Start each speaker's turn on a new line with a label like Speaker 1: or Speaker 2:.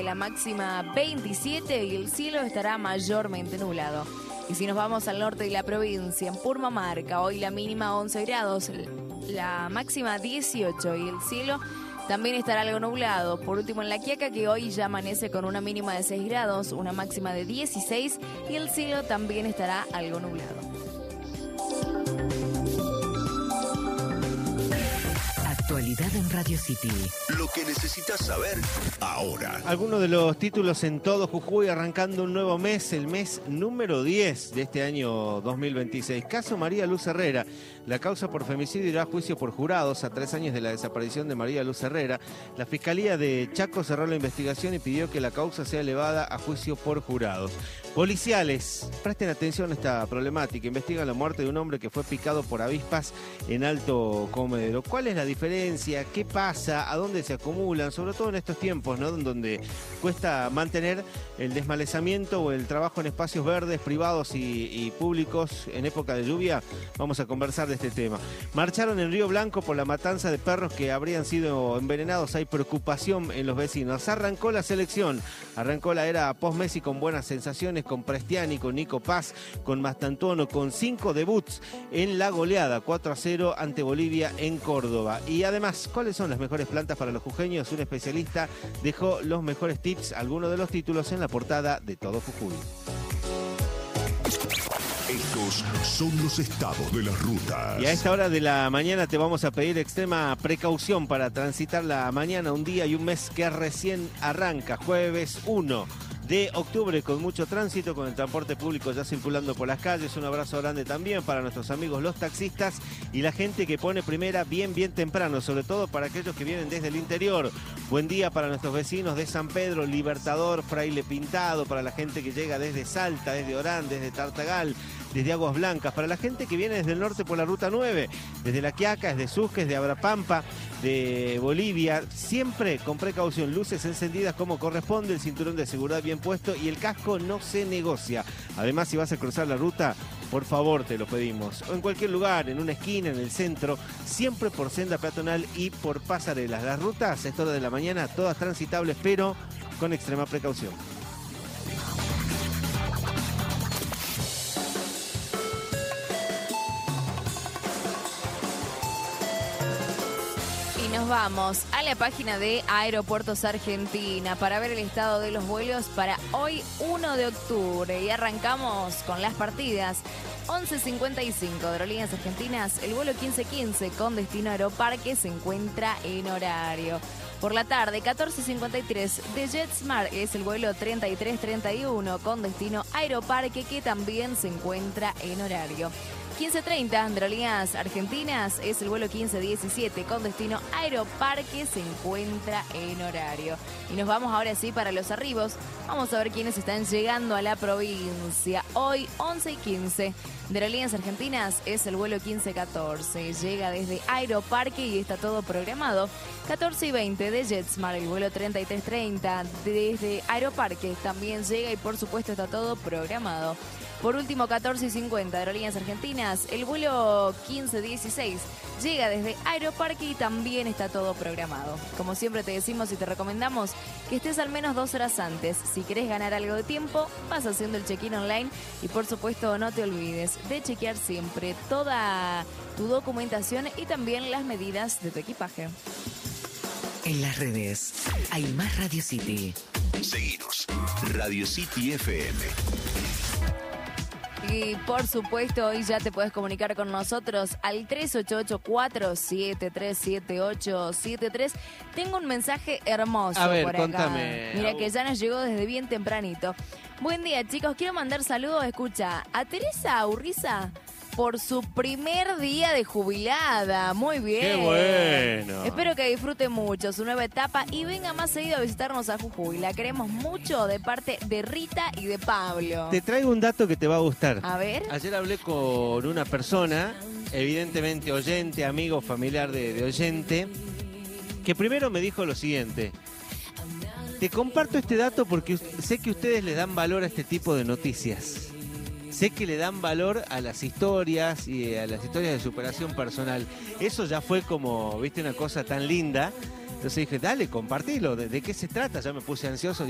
Speaker 1: 20, la máxima 27 y el cielo estará mayormente nublado. Y si nos vamos al norte de la provincia, en Purmamarca, hoy la mínima 11 grados, la máxima 18 y el cielo también estará algo nublado. Por último, en La Quiaca, que hoy ya amanece con una mínima de 6 grados, una máxima de 16 y el cielo también estará algo nublado.
Speaker 2: Actualidad en Radio City.
Speaker 3: Lo que necesitas saber ahora.
Speaker 4: Algunos de los títulos en todo Jujuy, arrancando un nuevo mes, el mes número 10 de este año 2026. Caso María Luz Herrera. La causa por femicidio irá a juicio por jurados a 3 años de la desaparición de María Luz Herrera. La Fiscalía de Chaco cerró la investigación y pidió que la causa sea elevada a juicio por jurados. Policiales, presten atención a esta problemática. Investigan la muerte de un hombre que fue picado por avispas en Alto Comedero. ¿Cuál es la diferencia? ¿Qué pasa? ¿A dónde se acumulan? Sobre todo en estos tiempos, ¿no? Donde cuesta mantener el desmalezamiento o el trabajo en espacios verdes, privados y públicos en época de lluvia. Vamos a conversar de este tema. Marcharon en Río Blanco por la matanza de perros que habrían sido envenenados. Hay preocupación en los vecinos. Arrancó la selección. Arrancó la era post-Messi con buenas sensaciones, con Prestiani, con Nico Paz, con Mastantuono, con 5 debuts en la goleada 4-0 ante Bolivia en Córdoba. Y además, ¿cuáles son las mejores plantas para los jujeños? Un especialista dejó los mejores tips, algunos de los títulos en la portada de Todo Jujuy.
Speaker 3: Estos son los estados de las rutas.
Speaker 4: Y a esta hora de la mañana te vamos a pedir extrema precaución para transitar la mañana, un día y un mes que recién arranca, jueves 1 de octubre, con mucho tránsito, con el transporte público ya circulando por las calles. Un abrazo grande también para nuestros amigos los taxistas y la gente que pone primera bien temprano, sobre todo para aquellos que vienen desde el interior. Buen día para nuestros vecinos de San Pedro, Libertador, Fraile Pintado, para la gente que llega desde Salta, desde Orán, desde Tartagal, desde Aguas Blancas, para la gente que viene desde el norte por la Ruta 9, desde La Quiaca, desde Susques, de Abrapampa, de Bolivia, siempre con precaución, luces encendidas como corresponde, el cinturón de seguridad bien puesto y el casco no se negocia. Además, si vas a cruzar la ruta, por favor te lo pedimos, o en cualquier lugar, en una esquina, en el centro, siempre por senda peatonal y por pasarelas. Las rutas a esta hora de la mañana, todas transitables, pero con extrema precaución.
Speaker 1: Nos vamos a la página de Aeropuertos Argentina para ver el estado de los vuelos para hoy 1 de octubre y arrancamos con las partidas. 11:55 de Aerolíneas Argentinas, el vuelo 1515 con destino Aeroparque se encuentra en horario. Por la tarde, 14:53 de JetSmart es el vuelo 3331 con destino Aeroparque que también se encuentra en horario. 15:30 de Aerolíneas Argentinas es el vuelo 1517 con destino Aeroparque, se encuentra en horario. Y nos vamos ahora sí para los arribos. Vamos a ver quiénes están llegando a la provincia. Hoy 11:15 de Aerolíneas Argentinas es el vuelo 1514. Llega desde Aeroparque y está todo programado. 14:20 de JetSmart, el vuelo 3330 desde Aeroparque también llega y por supuesto está todo programado. Por último, 14:50 de Aerolíneas Argentinas, el vuelo 1516 llega desde Aeroparque y también está todo programado. Como siempre te decimos y te recomendamos que estés al menos 2 horas antes. Si querés ganar algo de tiempo, vas haciendo el check-in online y por supuesto no te olvides de chequear siempre toda tu documentación y también las medidas de tu equipaje.
Speaker 2: En las redes hay más Radio City.
Speaker 3: Seguinos, Radio City FM.
Speaker 1: Y por supuesto, hoy ya te puedes comunicar con nosotros al 3884-737873. Tengo un mensaje hermoso
Speaker 4: a ver,
Speaker 1: por acá.
Speaker 4: Contame.
Speaker 1: Mira que ya nos llegó desde bien tempranito. Buen día, chicos. Quiero mandar saludos. Escucha, a Teresa Urriza por su primer día de jubilada. Muy bien.
Speaker 4: ¡Qué bueno!
Speaker 1: Espero que disfrute mucho su nueva etapa y venga más seguido a visitarnos a Jujuy. La queremos mucho de parte de Rita y de Pablo.
Speaker 4: Te traigo un dato que te va a gustar.
Speaker 1: A ver.
Speaker 4: Ayer hablé con una persona, evidentemente oyente, amigo, familiar de oyente, que primero me dijo lo siguiente: te comparto este dato porque sé que ustedes le dan valor a este tipo de noticias. Sé que le dan valor a las historias y a las historias de superación personal. Eso ya fue como, viste, una cosa tan linda. Entonces dije, dale, compartilo. ¿De qué se trata? Ya me puse ansioso.